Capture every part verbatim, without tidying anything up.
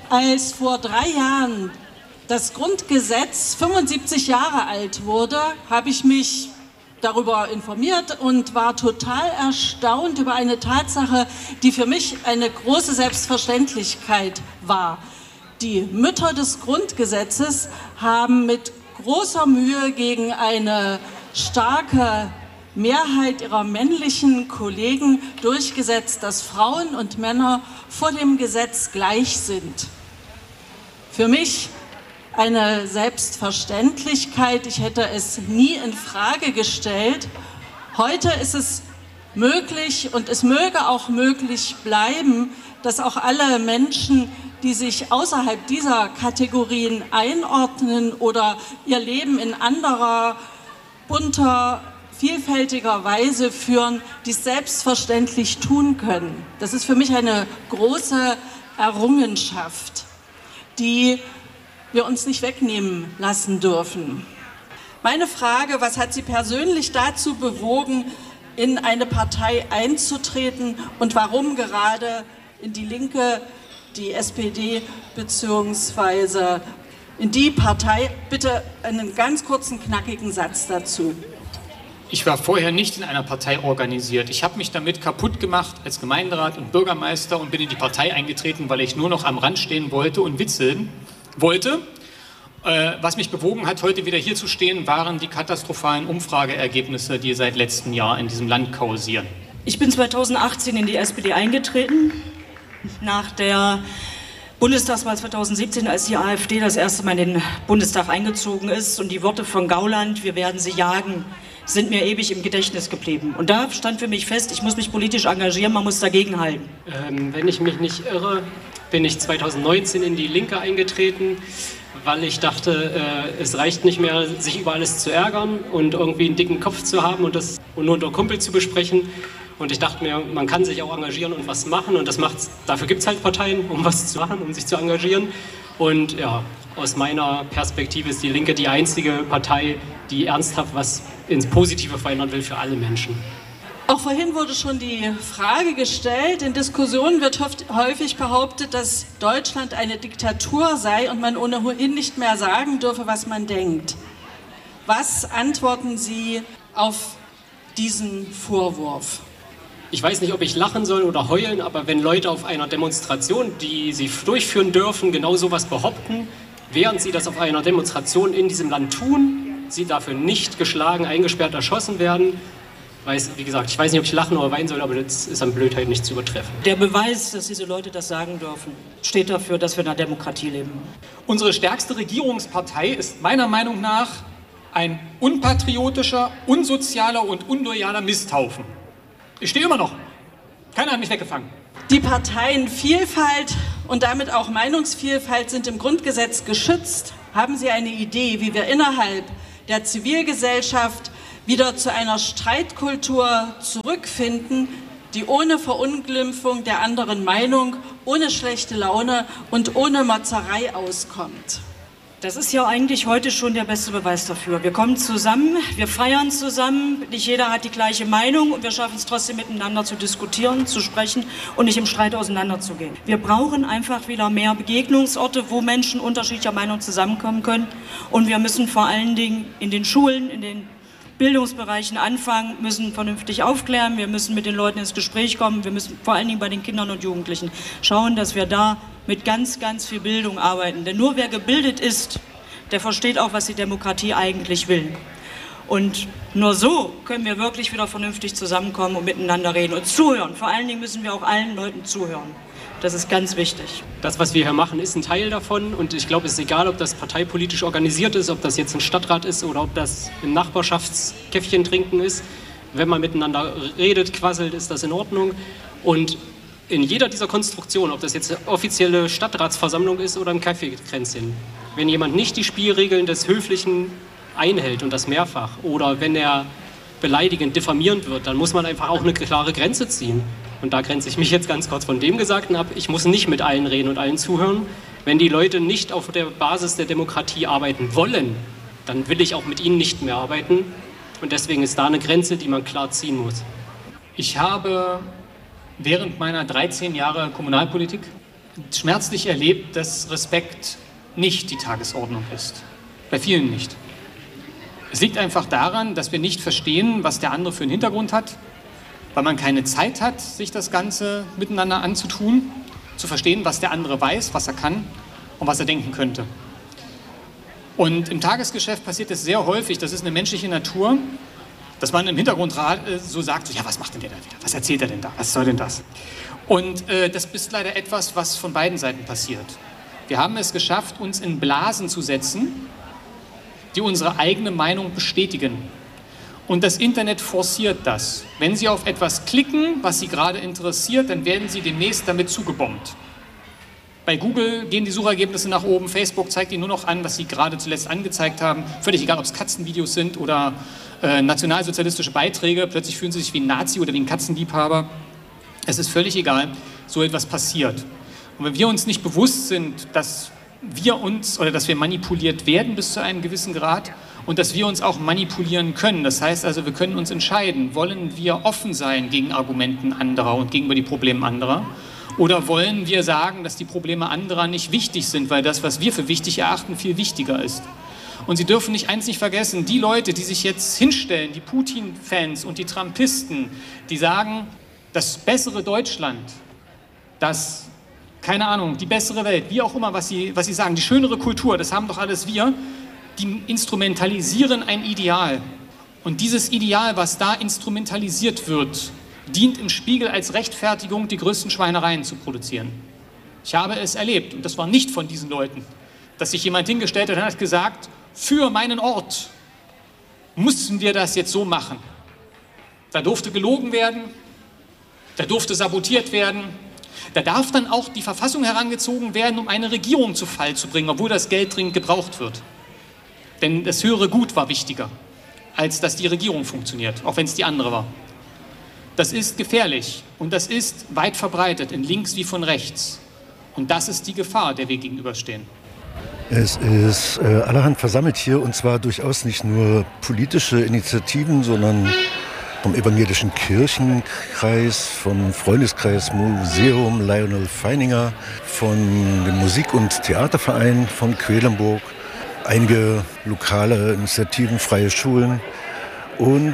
Als vor drei Jahren das Grundgesetz fünfundsiebzig Jahre alt wurde, habe ich mich darüber informiert und war total erstaunt über eine Tatsache, die für mich eine große Selbstverständlichkeit war. Die Mütter des Grundgesetzes haben mit großer Mühe gegen eine starke Mehrheit ihrer männlichen Kollegen durchgesetzt, dass Frauen und Männer vor dem Gesetz gleich sind. Für mich eine Selbstverständlichkeit, ich hätte es nie in Frage gestellt. Heute ist es möglich und es möge auch möglich bleiben, dass auch alle Menschen, die sich außerhalb dieser Kategorien einordnen oder ihr Leben in anderer, bunter, vielfältiger Weise führen, dies selbstverständlich tun können. Das ist für mich eine große Errungenschaft, die wir uns nicht wegnehmen lassen dürfen. Meine Frage, was hat Sie persönlich dazu bewogen, in eine Partei einzutreten und warum gerade in die Linke, die S P D beziehungsweise in die Partei? Bitte einen ganz kurzen, knackigen Satz dazu. Ich war vorher nicht in einer Partei organisiert. Ich habe mich damit kaputt gemacht als Gemeinderat und Bürgermeister und bin in die Partei eingetreten, weil ich nur noch am Rand stehen wollte und witzeln wollte. Äh, was mich bewogen hat, heute wieder hier zu stehen, waren die katastrophalen Umfrageergebnisse, die seit letztem Jahr in diesem Land kursieren. Ich bin zweitausendachtzehn in die S P D eingetreten, nach der Bundestagswahl zweitausendsiebzehn, als die AfD das erste Mal in den Bundestag eingezogen ist und die Worte von Gauland, wir werden sie jagen, sind mir ewig im Gedächtnis geblieben. Und da stand für mich fest, ich muss mich politisch engagieren, man muss dagegenhalten. Ähm, wenn ich mich nicht irre, bin ich zweitausendneunzehn in die Linke eingetreten, weil ich dachte, äh, es reicht nicht mehr, sich über alles zu ärgern und irgendwie einen dicken Kopf zu haben und das und nur unter Kumpel zu besprechen. Und ich dachte mir, man kann sich auch engagieren und was machen. Und das macht's, dafür gibt es halt Parteien, um was zu machen, um sich zu engagieren. Und ja, aus meiner Perspektive ist die Linke die einzige Partei, die ernsthaft was ins Positive verändern will für alle Menschen. Auch vorhin wurde schon die Frage gestellt, in Diskussionen wird häufig behauptet, dass Deutschland eine Diktatur sei und man ohnehin nicht mehr sagen dürfe, was man denkt. Was antworten Sie auf diesen Vorwurf? Ich weiß nicht, ob ich lachen soll oder heulen, aber wenn Leute auf einer Demonstration, die sie durchführen dürfen, genau sowas behaupten, während sie das auf einer Demonstration in diesem Land tun, sie dafür nicht geschlagen, eingesperrt, erschossen werden, weiß, wie gesagt, ich weiß nicht, ob ich lachen oder weinen soll, aber das ist an Blödheit nicht zu übertreffen. Der Beweis, dass diese Leute das sagen dürfen, steht dafür, dass wir in einer Demokratie leben. Unsere stärkste Regierungspartei ist meiner Meinung nach ein unpatriotischer, unsozialer und unloyaler Misthaufen. Ich stehe immer noch. Keiner hat mich weggefangen. Die Parteienvielfalt und damit auch Meinungsvielfalt sind im Grundgesetz geschützt. Haben Sie eine Idee, wie wir innerhalb der Zivilgesellschaft wieder zu einer Streitkultur zurückfinden, die ohne Verunglimpfung der anderen Meinung, ohne schlechte Laune und ohne Motzerei auskommt? Das ist ja eigentlich heute schon der beste Beweis dafür. Wir kommen zusammen, wir feiern zusammen, nicht jeder hat die gleiche Meinung und wir schaffen es trotzdem miteinander zu diskutieren, zu sprechen und nicht im Streit auseinanderzugehen. Wir brauchen einfach wieder mehr Begegnungsorte, wo Menschen unterschiedlicher Meinung zusammenkommen können und wir müssen vor allen Dingen in den Schulen, in den Bildungsbereichen anfangen, müssen vernünftig aufklären, wir müssen mit den Leuten ins Gespräch kommen, wir müssen vor allen Dingen bei den Kindern und Jugendlichen schauen, dass wir da mit ganz, ganz viel Bildung arbeiten. Denn nur wer gebildet ist, der versteht auch, was die Demokratie eigentlich will. Und nur so können wir wirklich wieder vernünftig zusammenkommen und miteinander reden und zuhören. Vor allen Dingen müssen wir auch allen Leuten zuhören. Das ist ganz wichtig. Das, was wir hier machen, ist ein Teil davon. Und ich glaube, es ist egal, ob das parteipolitisch organisiert ist, ob das jetzt ein Stadtrat ist oder ob das im Nachbarschaftskäffchen trinken ist. Wenn man miteinander redet, quasselt, ist das in Ordnung. Und in jeder dieser Konstruktionen, ob das jetzt eine offizielle Stadtratsversammlung ist oder ein Kaffeekränzchen, wenn jemand nicht die Spielregeln des Höflichen einhält und das mehrfach oder wenn er beleidigend, diffamierend wird, dann muss man einfach auch eine klare Grenze ziehen. Und da grenze ich mich jetzt ganz kurz von dem Gesagten ab. Ich muss nicht mit allen reden und allen zuhören. Wenn die Leute nicht auf der Basis der Demokratie arbeiten wollen, dann will ich auch mit ihnen nicht mehr arbeiten. Und deswegen ist da eine Grenze, die man klar ziehen muss. Ich habe während meiner dreizehn Jahre Kommunalpolitik schmerzlich erlebt, dass Respekt nicht die Tagesordnung ist. Bei vielen nicht. Es liegt einfach daran, dass wir nicht verstehen, was der andere für einen Hintergrund hat, weil man keine Zeit hat, sich das Ganze miteinander anzutun, zu verstehen, was der andere weiß, was er kann und was er denken könnte. Und im Tagesgeschäft passiert es sehr häufig, das ist eine menschliche Natur, dass man im Hintergrund so sagt, so, ja, was macht denn der da wieder? Was erzählt er denn da? Was soll denn das? Und äh, das ist leider etwas, was von beiden Seiten passiert. Wir haben es geschafft, uns in Blasen zu setzen, die unsere eigene Meinung bestätigen. Und das Internet forciert das. Wenn Sie auf etwas klicken, was Sie gerade interessiert, dann werden Sie demnächst damit zugebombt. Bei Google gehen die Suchergebnisse nach oben, Facebook zeigt Ihnen nur noch an, was Sie gerade zuletzt angezeigt haben. Völlig egal, ob es Katzenvideos sind oder äh, nationalsozialistische Beiträge. Plötzlich fühlen Sie sich wie ein Nazi oder wie ein Katzenliebhaber. Es ist völlig egal, so etwas passiert. Und wenn wir uns nicht bewusst sind, dass wir uns oder dass wir manipuliert werden bis zu einem gewissen Grad und dass wir uns auch manipulieren können, das heißt also, wir können uns entscheiden, wollen wir offen sein gegen Argumenten anderer und gegenüber die Probleme anderer, oder wollen wir sagen, dass die Probleme anderer nicht wichtig sind, weil das, was wir für wichtig erachten, viel wichtiger ist. Und Sie dürfen nicht eins nicht vergessen, die Leute, die sich jetzt hinstellen, die Putin-Fans und die Trumpisten, die sagen, das bessere Deutschland, das, keine Ahnung, die bessere Welt, wie auch immer, was sie, was sie sagen, die schönere Kultur, das haben doch alles wir, die instrumentalisieren ein Ideal. Und dieses Ideal, was da instrumentalisiert wird, dient im Spiegel als Rechtfertigung, die größten Schweinereien zu produzieren. Ich habe es erlebt, und das war nicht von diesen Leuten, dass sich jemand hingestellt hat und hat gesagt, für meinen Ort mussten wir das jetzt so machen. Da durfte gelogen werden, da durfte sabotiert werden, da darf dann auch die Verfassung herangezogen werden, um eine Regierung zu Fall zu bringen, obwohl das Geld dringend gebraucht wird. Denn das höhere Gut war wichtiger, als dass die Regierung funktioniert, auch wenn es die andere war. Das ist gefährlich und das ist weit verbreitet, in links wie von rechts. Und das ist die Gefahr, der wir gegenüberstehen. Es ist äh, allerhand versammelt hier, und zwar durchaus nicht nur politische Initiativen, sondern vom Evangelischen Kirchenkreis, vom Freundeskreis Museum Lionel Feininger, von dem Musik- und Theaterverein von Quedlinburg, einige lokale Initiativen, freie Schulen und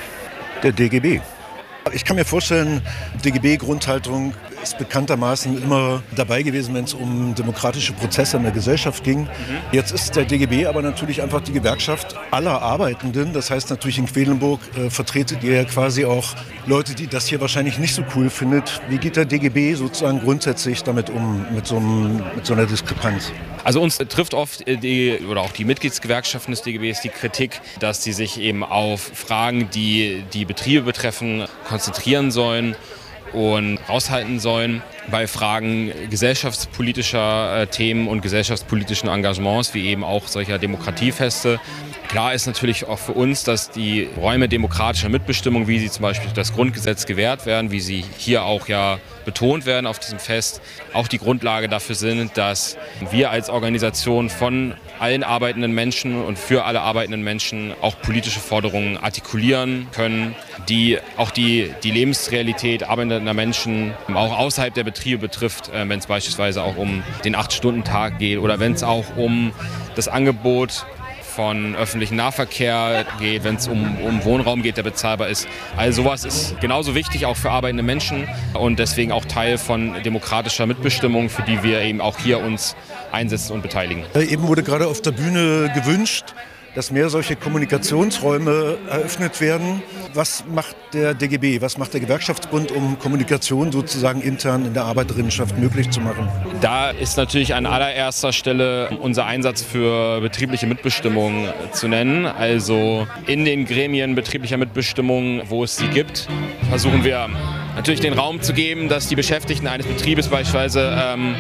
der D G B. Ich kann mir vorstellen, D G B-Grundhaltung ist bekanntermaßen immer dabei gewesen, wenn es um demokratische Prozesse in der Gesellschaft ging. Mhm. Jetzt ist der D G B aber natürlich einfach die Gewerkschaft aller Arbeitenden. Das heißt natürlich in Quedlinburg äh, vertretet ihr ja quasi auch Leute, die das hier wahrscheinlich nicht so cool findet. Wie geht der D G B sozusagen grundsätzlich damit um, mit so, einem, mit so einer Diskrepanz? Also uns trifft oft die, oder auch die Mitgliedsgewerkschaften des D G Bs die Kritik, dass sie sich eben auf Fragen, die die Betriebe betreffen, konzentrieren sollen und raushalten sollen bei Fragen gesellschaftspolitischer äh, Themen und gesellschaftspolitischen Engagements, wie eben auch solcher Demokratiefeste. Klar ist natürlich auch für uns, dass die Räume demokratischer Mitbestimmung, wie sie zum Beispiel durch das Grundgesetz gewährt werden, wie sie hier auch ja betont werden auf diesem Fest, auch die Grundlage dafür sind, dass wir als Organisation von allen arbeitenden Menschen und für alle arbeitenden Menschen auch politische Forderungen artikulieren können, die auch die, die Lebensrealität arbeitender Menschen auch außerhalb der Betriebe betrifft, wenn es beispielsweise auch um den acht-Stunden-Tag geht oder wenn es auch um das Angebot von öffentlichen Nahverkehr geht, wenn es um, um Wohnraum geht, der bezahlbar ist. Also sowas ist genauso wichtig auch für arbeitende Menschen und deswegen auch Teil von demokratischer Mitbestimmung, für die wir eben auch hier uns einsetzen und beteiligen. Eben wurde gerade auf der Bühne gewünscht, dass mehr solche Kommunikationsräume eröffnet werden. Was macht der D G B, was macht der Gewerkschaftsbund, um Kommunikation sozusagen intern in der Arbeiterinnenschaft möglich zu machen? Da ist natürlich an allererster Stelle unser Einsatz für betriebliche Mitbestimmung zu nennen. Also in den Gremien betrieblicher Mitbestimmung, wo es sie gibt, versuchen wir natürlich den Raum zu geben, dass die Beschäftigten eines Betriebes beispielsweise ähm,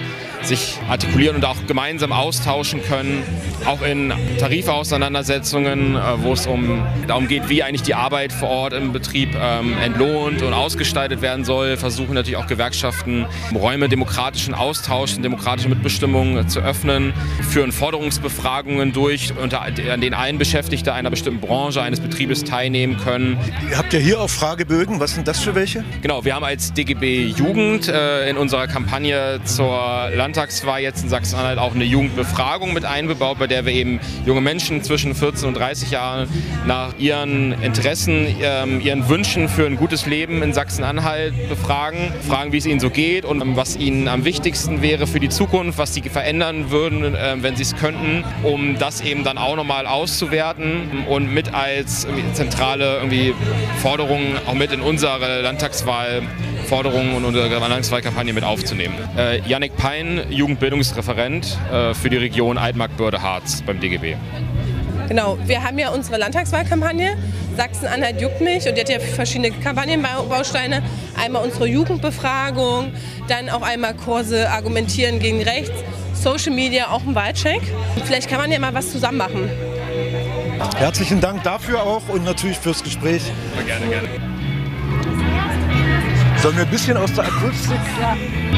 sich artikulieren und auch gemeinsam austauschen können. Auch in Tarifauseinandersetzungen, wo es um, darum geht, wie eigentlich die Arbeit vor Ort im Betrieb ähm, entlohnt und ausgestaltet werden soll, versuchen natürlich auch Gewerkschaften Räume demokratischen Austauschs und demokratischer Mitbestimmung zu öffnen, führen Forderungsbefragungen durch, unter, an denen ein Beschäftigter einer bestimmten Branche eines Betriebes teilnehmen können. Ihr habt ja hier auch Fragebögen. Was sind das für welche? Genau, wir haben als D G B Jugend äh, in unserer Kampagne zur Landtagswahl jetzt in Sachsen-Anhalt auch eine Jugendbefragung mit eingebaut, bei der wir eben junge Menschen zwischen vierzehn und dreißig Jahren nach ihren Interessen, ähm, ihren Wünschen für ein gutes Leben in Sachsen-Anhalt befragen, fragen, wie es ihnen so geht und ähm, was ihnen am wichtigsten wäre für die Zukunft, was sie verändern würden, äh, wenn sie es könnten, um das eben dann auch nochmal auszuwerten und mit als zentrale irgendwie Forderungen auch mit in unsere Landtagswahlforderungen und unsere Landtagswahlkampagne mit aufzunehmen. Äh, Jannik Pein, Jugendbildungsreferent äh, für die Region Altmark-Börde-Harz beim D G B. Genau, wir haben ja unsere Landtagswahlkampagne Sachsen-Anhalt juckt mich und die hat ja verschiedene Kampagnenbausteine. Einmal unsere Jugendbefragung, dann auch einmal Kurse Argumentieren gegen Rechts, Social Media, auch ein Wahlcheck. Vielleicht kann man ja mal was zusammen machen. Herzlichen Dank dafür auch und natürlich fürs Gespräch. Ja, gerne, gerne. Sollen wir ein bisschen aus der Akustik? Ja.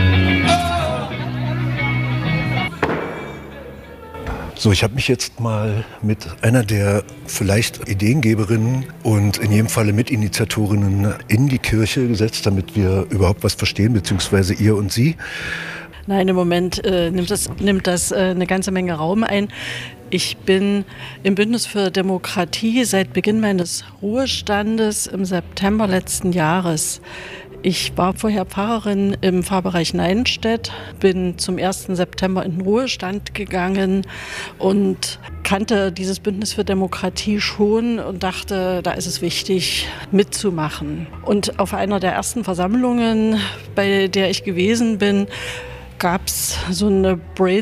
So, ich habe mich jetzt mal mit einer der vielleicht Ideengeberinnen und in jedem Falle Mitinitiatorinnen in die Kirche gesetzt, damit wir überhaupt was verstehen, beziehungsweise ihr und sie. Nein, im Moment äh, nimmt das, nimmt das äh, eine ganze Menge Raum ein. Ich bin im Bündnis für Demokratie seit Beginn meines Ruhestandes im September letzten Jahres. Ich war vorher Pfarrerin im Pfarrbereich Neinstedt, bin zum ersten September in den Ruhestand gegangen und kannte dieses Bündnis für Demokratie schon und dachte, da ist es wichtig, mitzumachen. Und auf einer der ersten Versammlungen, bei der ich gewesen bin, gab es so eine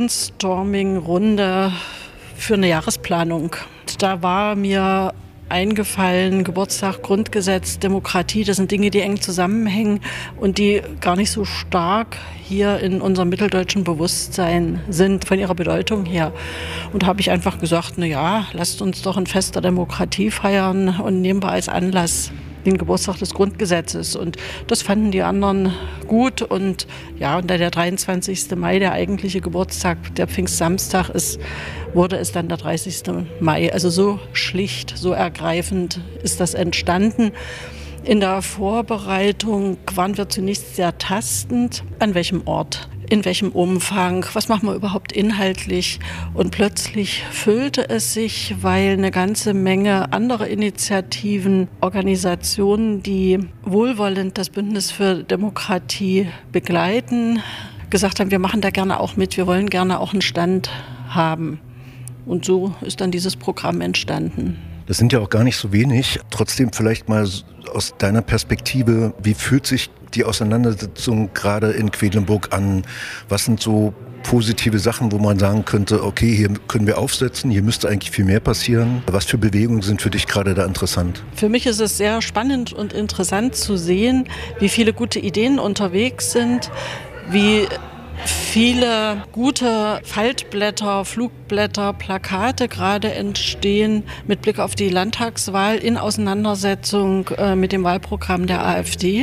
Brainstorming-Runde für eine Jahresplanung. Da war mir eingefallen, Geburtstag, Grundgesetz, Demokratie, das sind Dinge, die eng zusammenhängen und die gar nicht so stark hier in unserem mitteldeutschen Bewusstsein sind, von ihrer Bedeutung her. Und da habe ich einfach gesagt, na ja, lasst uns doch ein Fest der Demokratie feiern und nehmen wir als Anlass den Geburtstag des Grundgesetzes. Und das fanden die anderen gut. Und ja, und da der dreiundzwanzigste Mai der eigentliche Geburtstag, der Pfingstsamstag ist, wurde es dann der dreißigste Mai. Also so schlicht, so ergreifend ist das entstanden. In der Vorbereitung waren wir zunächst sehr tastend. An welchem Ort? In welchem Umfang, was machen wir überhaupt inhaltlich? Und plötzlich füllte es sich, weil eine ganze Menge andere Initiativen, Organisationen, die wohlwollend das Bündnis für Demokratie begleiten, gesagt haben, wir machen da gerne auch mit, wir wollen gerne auch einen Stand haben. Und so ist dann dieses Programm entstanden. Das sind ja auch gar nicht so wenig. Trotzdem vielleicht mal aus deiner Perspektive, wie fühlt sich die Auseinandersetzung gerade in Quedlinburg an? Was sind so positive Sachen, wo man sagen könnte, okay, hier können wir aufsetzen, hier müsste eigentlich viel mehr passieren? Was für Bewegungen sind für dich gerade da interessant? Für mich ist es sehr spannend und interessant zu sehen, wie viele gute Ideen unterwegs sind, wie viele gute Faltblätter, Flugblätter, Plakate gerade entstehen mit Blick auf die Landtagswahl in Auseinandersetzung äh, mit dem Wahlprogramm der AfD.